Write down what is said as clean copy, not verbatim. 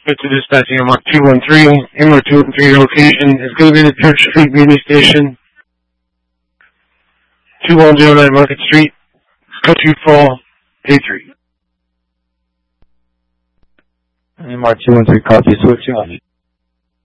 Good to dispatching MR 213. MR 213 location is going to be the Church Street Media Station, 2109 Market Street, Country Fall, Patriot. MR 213 copy, switching on.